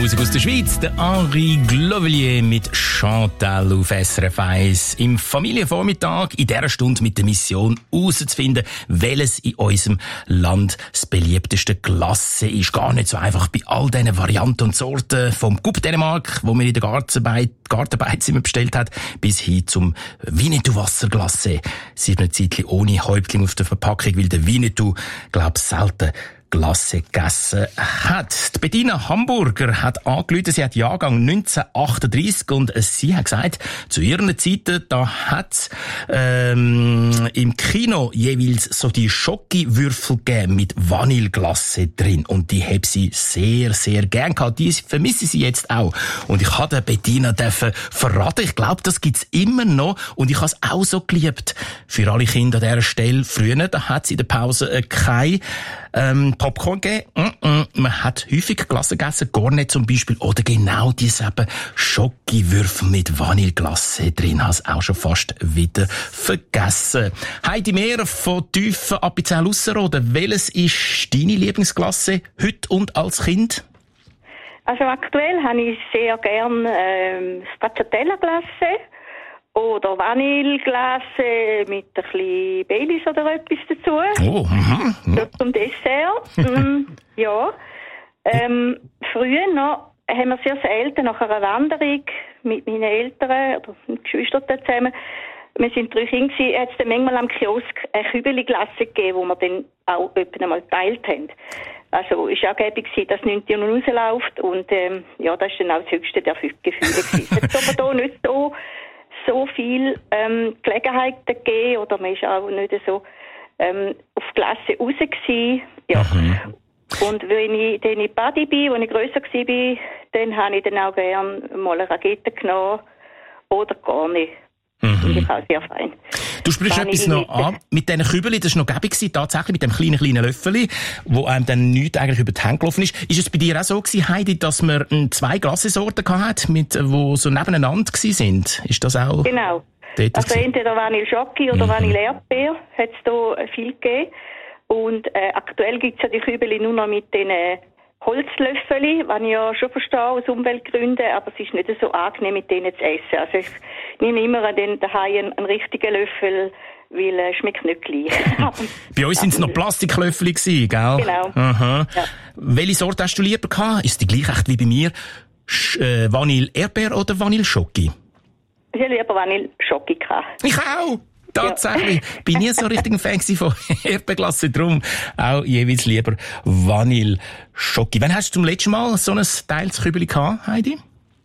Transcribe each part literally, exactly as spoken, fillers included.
Musik aus der Schweiz, der Henri Glovelier mit Chantal auf S R F eins. Im Familienvormittag in dieser Stunde mit der Mission herauszufinden, welches in unserem Land das beliebteste Glasse ist. Gar nicht so einfach bei all diesen Varianten und Sorten, vom Coupe Dänemark, wo man in der Gartenbeiz, Gartenbeizimmer bestellt hat, bis hin zum Winnetou-Wasserglasse. Sie ist eine Zeit ohne Häuptling auf der Verpackung, weil der Winnetou, glaub selten Glasse gegessen hat. Die Bettina Hamburger hat angerufen, sie hat Jahrgang neunzehnhundertachtunddreissig und sie hat gesagt, zu ihren Zeiten, da hat ähm, im Kino jeweils so die Schokiwürfel gegeben mit Vanilleglasse drin und die hat sie sehr, sehr gern gehabt. Die vermisse sie jetzt auch. Und ich habe der Bettina dürfen verraten, ich glaube, das gibt's immer noch und ich habe es auch so geliebt. Für alle Kinder an dieser Stelle, früher, da hat es in der Pause äh, keine ähm, Popcorn gegeben. Mm-mm. Man hat häufig Glasse gegessen, Cornet zum Beispiel, oder genau diese eben Schokiwürfel mit Vanilleglasse drin. Habe es auch schon fast wieder vergessen. Heidi Mehr von Tüfen Appenzell Ausserrhoden. Welches ist deine Lieblingsglasse heute und als Kind? Also aktuell habe ich sehr gern ähm, Stracciatella-Glasse oder Vanilleglasse mit ein bisschen Baileys oder etwas dazu. Oh, mhm. So zum Dessert. mm, ja. Ähm, früher noch haben wir sehr selten nach einer Wanderung mit meinen Eltern oder mit Geschwistern zusammen, wir sind drei Kinder gewesen, hat es dann manchmal am Kiosk eine Kübeli-Glasse gegeben, wo wir dann auch etwa einmal geteilt haben. Also es war angeblich, dass nichts noch rausläuft und ähm, ja, das war dann auch das höchste der Gefühle gewesen. Es hat aber hier nicht so so viel ähm, Gelegenheiten gegeben oder man ist auch nicht so ähm, auf die Klasse raus gewesen. Ja. Mhm. Und wenn ich dann in Badi bin, als ich grösser war, dann habe ich dann auch gerne mal eine Rakete genommen oder gar nicht. Mhm. Das ist auch sehr fein. Du sprichst etwas noch an, mit diesen Kübeli, das war noch gäbig gewesen, tatsächlich mit dem kleinen, kleinen Löffeli, wo einem dann nichts eigentlich über die Hände gelaufen ist. Ist es bei dir auch so gewesen, Heidi, dass man zwei Glassesorten hatte, mit, wo so nebeneinander gewesen sind? Ist das auch? Genau. Also gewesen? Entweder Vanille Schoki oder mhm. Vanille Erdbeer hat es da viel gegeben. Und äh, aktuell gibt es ja die Kübeli nur noch mit den äh, Holzlöffeli, was ich ja schon verstehe aus Umweltgründen, aber es ist nicht so angenehm, mit denen zu essen. Also ich nehme immer an den daheim einen, einen richtigen Löffel, weil es äh, schmeckt nicht gleich. Bei uns waren es noch Plastiklöffel gewesen, gell? Genau. Aha. Ja. Welche Sorte hast du lieber gehabt? Ist die gleich echt wie bei mir? Sch- äh, Vanille Erdbeer oder Vanille Schoki? Ich habe lieber Vanille Schoki gehabt. Ich auch! Tatsächlich. Ja. Bin nie so richtig ein Fan von Erdbeerglasse, drum auch jeweils lieber Vanille Schoki. Wann hast du zum letzten Mal so ein Teilskübeli gehabt, Heidi?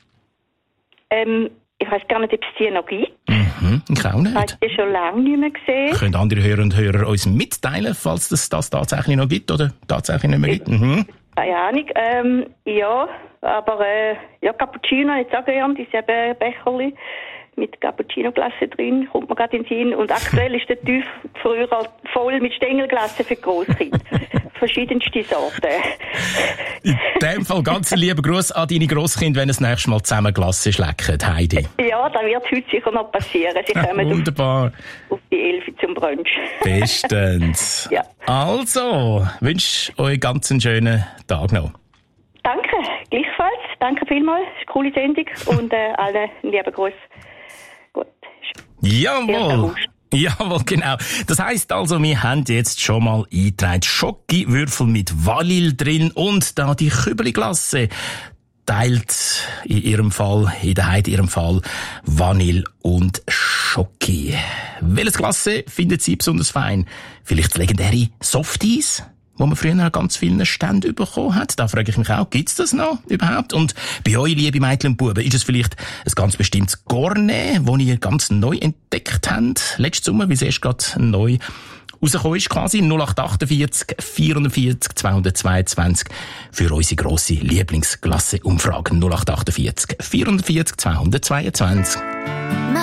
Ähm, ich weiss gar nicht, ob es die noch gibt. Mhm, ich auch nicht. Ich habe die schon lange nicht mehr gesehen. Können andere Hörer und Hörer uns mitteilen, falls es das tatsächlich noch gibt oder tatsächlich nicht mehr gibt? Mhm. Keine Ahnung. Ähm, ja, aber äh, ja, Cappuccino jetzt auch gern, diese Becherli mit Cappuccino-Glasse drin, kommt mir gerade in den Sinn. Und aktuell ist der Tüff früher voll mit Stängelglasse für Grosskinder. Verschiedenste Sorten. In dem Fall ganz ein lieber Gruß an deine Grosskinder, wenn es das nächste Mal zusammen Glasse schlecken, Heidi. Ja, das wird heute sicher noch passieren. Sie kommen Wunderbar. Auf, auf die Elf zum Brunch. Bestens. Ja. Also, wünsche euch ganz einen schönen Tag noch. Danke, gleichfalls. Danke vielmals. Das ist eine coole Sendung. Und äh, allen einen lieben Gruß. Gut. Jawohl. Jawohl, genau. Das heisst also, wir haben jetzt schon mal eingetragen Schokiwürfel mit Vanille drin und da die Kübeli-Glasse teilt in ihrem Fall, in der Heidi ihrem Fall, Vanille und Schoki. Welches Glasse findet sie besonders fein? Vielleicht das legendäre Softies, wo man früher an ganz vielen Ständen bekommen hat. Da frage ich mich auch, gibt's das noch überhaupt? Und bei euch, liebe Mädchen und Buben, ist es vielleicht ein ganz bestimmtes Cornet, das ihr ganz neu entdeckt habt, letzten Sommer, wie es erst gerade neu rausgekommen ist, quasi null acht achtundvierzig vierundvierzig zweihundertzweiundzwanzig für unsere grosse Lieblingsklasse-Umfrage null acht achtundvierzig vierundvierzig zweihundertzweiundzwanzig.